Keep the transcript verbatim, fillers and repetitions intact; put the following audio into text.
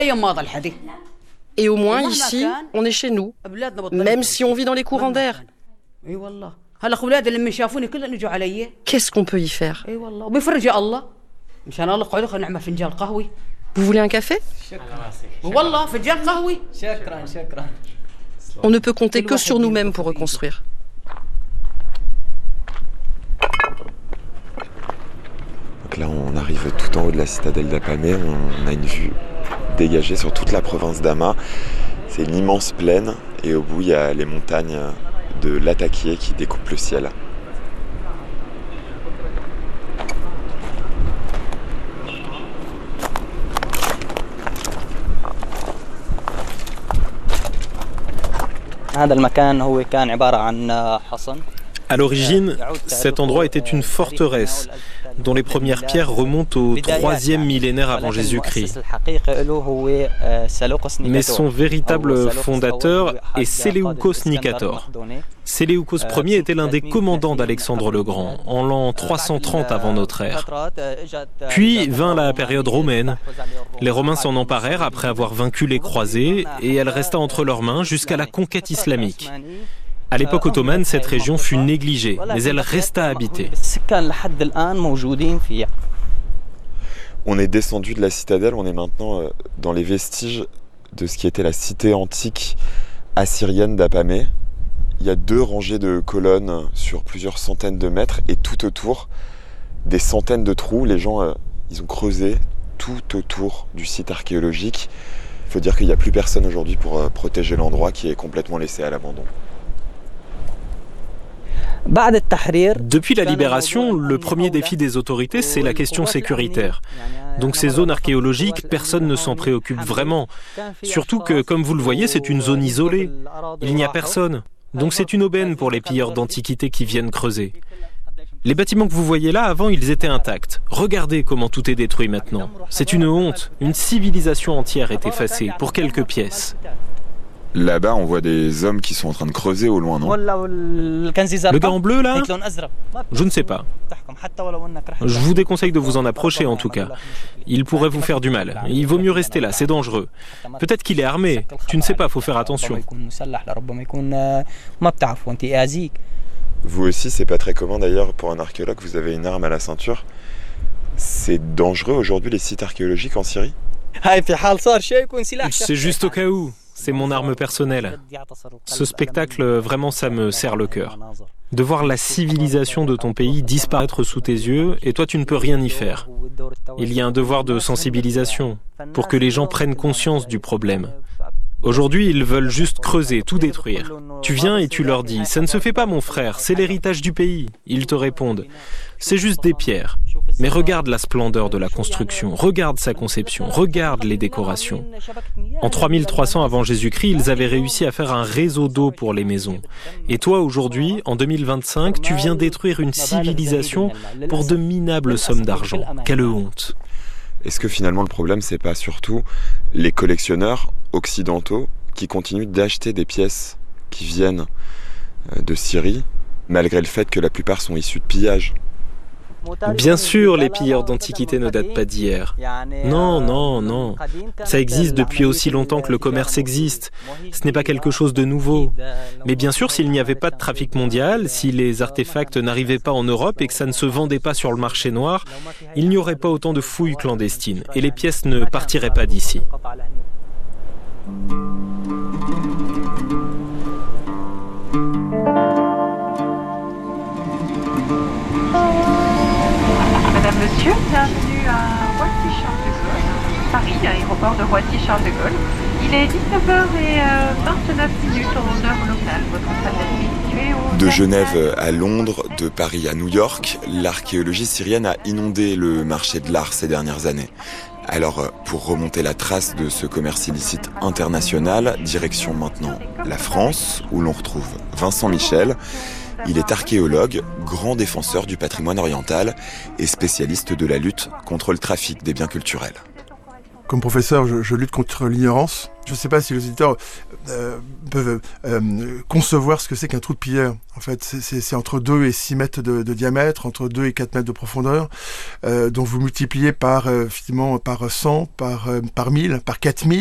Et au moins ici, on est chez nous, même si on vit dans les courants d'air. Qu'est-ce qu'on peut y faire? Vous voulez un café? On ne peut compter que sur nous-mêmes pour reconstruire. Donc là, on arrive tout en haut de la citadelle d'Apamé. On a une vue dégagée sur toute la province d'Hama. C'est une immense plaine et au bout, il y a les montagnes de Latakia qui découpent le ciel. À l'origine, cet endroit était une forteresse dont les premières pierres remontent au troisième millénaire avant Jésus-Christ. Mais son véritable fondateur est Séleucos Nicator. Séleucos Ier était l'un des commandants d'Alexandre le Grand, en l'an trois cent trente avant notre ère. Puis vint la période romaine. Les Romains s'en emparèrent après avoir vaincu les croisés, et elle resta entre leurs mains jusqu'à la conquête islamique. À l'époque ottomane, cette région fut négligée, mais elle resta habitée. On est descendu de la citadelle, on est maintenant dans les vestiges de ce qui était la cité antique assyrienne d'Apamé. Il y a deux rangées de colonnes sur plusieurs centaines de mètres et tout autour, des centaines de trous. Les gens, euh, ils ont creusé tout autour du site archéologique. Il faut dire qu'il n'y a plus personne aujourd'hui pour euh, protéger l'endroit qui est complètement laissé à l'abandon. Depuis la libération, le premier défi des autorités, c'est la question sécuritaire. Donc ces zones archéologiques, personne ne s'en préoccupe vraiment. Surtout que, comme vous le voyez, c'est une zone isolée. Il n'y a personne. Donc c'est une aubaine pour les pilleurs d'antiquités qui viennent creuser. Les bâtiments que vous voyez là, avant, ils étaient intacts. Regardez comment tout est détruit maintenant. C'est une honte. Une civilisation entière est effacée pour quelques pièces. Là-bas, on voit des hommes qui sont en train de creuser au loin, non? Le gars en bleu, là? Je ne sais pas. Je vous déconseille de vous en approcher, en tout cas. Il pourrait vous faire du mal. Il vaut mieux rester là, c'est dangereux. Peut-être qu'il est armé. Tu ne sais pas, faut faire attention. Vous aussi, c'est pas très commun d'ailleurs pour un archéologue, vous avez une arme à la ceinture. C'est dangereux aujourd'hui les sites archéologiques en Syrie? C'est juste au cas où. C'est mon arme personnelle. Ce spectacle, vraiment, ça me serre le cœur. De voir la civilisation de ton pays disparaître sous tes yeux, et toi, tu ne peux rien y faire. Il y a un devoir de sensibilisation, pour que les gens prennent conscience du problème. Aujourd'hui, ils veulent juste creuser, tout détruire. Tu viens et tu leur dis « Ça ne se fait pas, mon frère, c'est l'héritage du pays. » Ils te répondent « C'est juste des pierres. » Mais regarde la splendeur de la construction, regarde sa conception, regarde les décorations. En trois mille trois cents avant Jésus-Christ, ils avaient réussi à faire un réseau d'eau pour les maisons. Et toi, aujourd'hui, en deux mille vingt-cinq, tu viens détruire une civilisation pour de minables sommes d'argent. Quelle honte! Est-ce que finalement le problème, c'est pas surtout les collectionneurs occidentaux qui continuent d'acheter des pièces qui viennent de Syrie, malgré le fait que la plupart sont issus de pillages? Bien sûr, les pilleurs d'antiquités ne datent pas d'hier. Non, non, non. Ça existe depuis aussi longtemps que le commerce existe. Ce n'est pas quelque chose de nouveau. Mais bien sûr, s'il n'y avait pas de trafic mondial, si les artefacts n'arrivaient pas en Europe et que ça ne se vendait pas sur le marché noir, il n'y aurait pas autant de fouilles clandestines et les pièces ne partiraient pas d'ici. Madame, Monsieur, bienvenue à Roissy-Charles de Gaulle, Paris, aéroport de Roissy-Charles de Gaulle. Il est dix-neuf heures vingt-neuf en heure locale. Votre salle est située au... De Genève à Londres, de Paris à New York, l'archéologie syrienne a inondé le marché de l'art ces dernières années. Alors, pour remonter la trace de ce commerce illicite international, direction maintenant la France, où l'on retrouve Vincent Michel. Il est archéologue, grand défenseur du patrimoine oriental et spécialiste de la lutte contre le trafic des biens culturels. Comme professeur, je, je lutte contre l'ignorance. Je ne sais pas si les auditeurs euh, peuvent euh, concevoir ce que c'est qu'un trou de pierre. En fait, c'est, c'est, c'est entre deux et six mètres de, de diamètre, entre deux et quatre mètres de profondeur. Euh, donc vous multipliez par, euh, finalement, par cent, par, euh, par mille, par quatre mille.